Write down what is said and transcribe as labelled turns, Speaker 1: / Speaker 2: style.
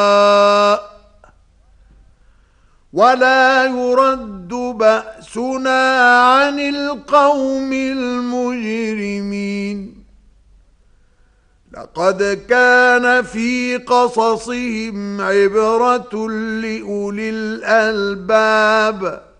Speaker 1: ولا يرد بأسنا عن القوم المجرمين لقد كان في قصصهم عبرة لأولي الألباب